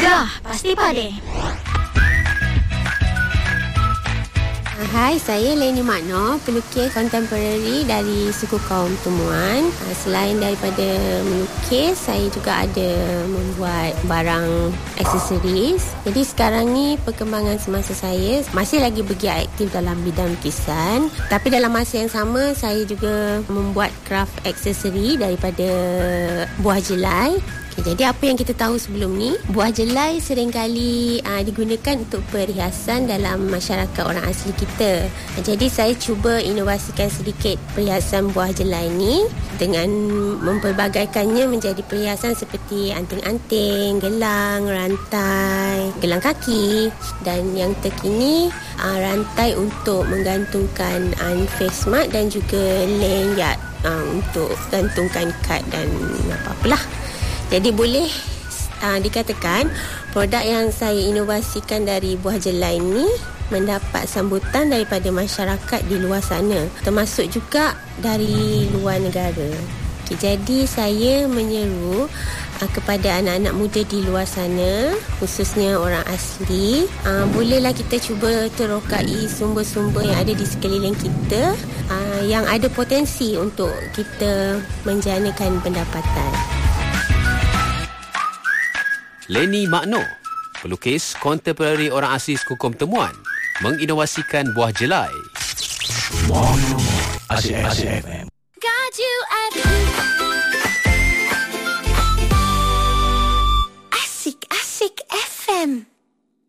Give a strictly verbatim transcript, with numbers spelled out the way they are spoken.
Gegar Pasti Pade. Hai, saya Leni Makno, pelukis kontemporari dari suku kaum Temuan. Selain daripada melukis, saya juga ada membuat barang aksesoris. Jadi sekarang ni perkembangan semasa saya masih lagi bergiat aktif dalam bidang lukisan. Tapi dalam masa yang sama, saya juga membuat craft aksesori daripada buah jelai. Okay, jadi apa yang kita tahu sebelum ni, buah jelai seringkali uh, digunakan untuk perhiasan dalam masyarakat orang asli kita. Jadi saya cuba inovasikan sedikit perhiasan buah jelai ni dengan mempelbagaikannya menjadi perhiasan seperti anting-anting, gelang, rantai, gelang kaki, dan yang terkini uh, rantai untuk menggantungkan uh, face mat dan juga lanyard uh, untuk gantungkan kad dan apa-apalah. Jadi boleh uh, dikatakan produk yang saya inovasikan dari buah jelai ini mendapat sambutan daripada masyarakat di luar sana, termasuk juga dari luar negara. Okay, jadi saya menyeru uh, kepada anak-anak muda di luar sana, khususnya orang asli, uh, bolehlah kita cuba terokai sumber-sumber yang ada di sekeliling kita uh, yang ada potensi untuk kita menjanakan pendapatan. Leni Makno, pelukis kontemporari orang asli suku kaum Temuan, menginovasikan buah jelai. Asyik F M. Got you at